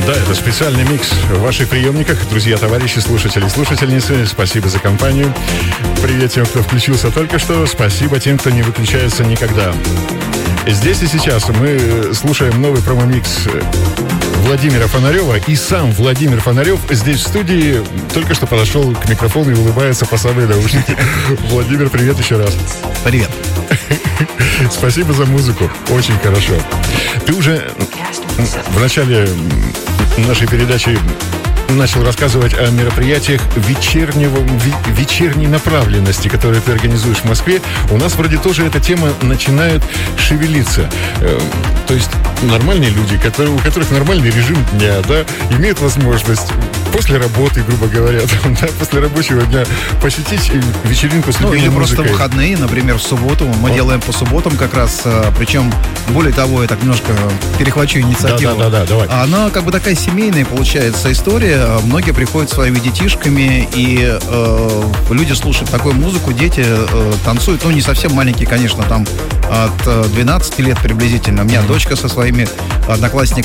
Да, это специальный микс в ваших приемниках. Друзья, товарищи, слушатели, слушательницы, спасибо за компанию. Привет тем, кто включился только что. Спасибо тем, кто не выключается никогда. Здесь и сейчас мы слушаем новый промо-микс Владимира Фонарева. И сам Владимир Фонарев здесь в студии только что подошел к микрофону и улыбается по самые наушники. Владимир, привет еще раз. Привет. Спасибо за музыку. Очень хорошо. Ты уже в начале нашей передачи начал рассказывать о мероприятиях вечерней направленности, которые ты организуешь в Москве. У нас вроде тоже эта тема начинает шевелиться. То есть нормальные люди, у которых нормальный режим дня, да, имеют возможность после работы, грубо говоря, да, после рабочего дня посетить вечеринку с любимой или музыкой. Просто выходные, например, в субботу. Мы делаем по субботам как раз, причем, более того, я так немножко перехвачу инициативу. Да, давай. Она как бы такая семейная получается история. Многие приходят со своими детишками, и люди слушают такую музыку, дети танцуют, не совсем маленькие, конечно, там от 12 лет приблизительно. У меня дочка со своими одноклассниками